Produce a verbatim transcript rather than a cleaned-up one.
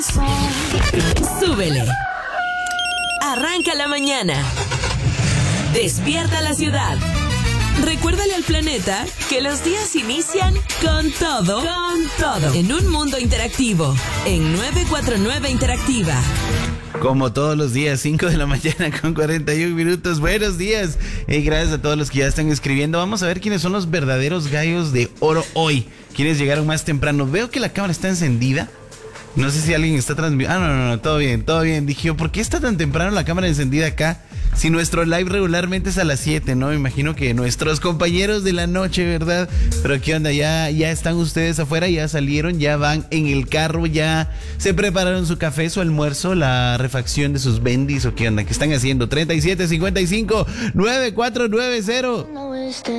Súbele. Arranca la mañana. Despierta la ciudad. Recuérdale al planeta que los días inician con todo, con todo, en un mundo interactivo, en nueve cuatro nueve Interactiva. Como todos los días, cinco de la mañana con cuarenta y un minutos. Buenos días. Y gracias a todos los que ya están escribiendo. Vamos a ver quiénes son los verdaderos gallos de oro hoy. Quienes llegaron más temprano. Veo que la cámara está encendida. No sé si alguien está transmitiendo. Ah, no, no, no, todo bien, todo bien. Dije yo, ¿por qué está tan temprano la cámara encendida acá? Si nuestro live regularmente es a las siete, ¿no? Me imagino que nuestros compañeros de la noche, ¿verdad? Pero ¿qué onda? Ya, ya están ustedes afuera, ya salieron, ya van en el carro, ya se prepararon su café, su almuerzo, la refacción de sus bendis, ¿o qué onda? ¿Qué están haciendo? treinta y siete cincuenta y cinco nueve cuatro nueve cero.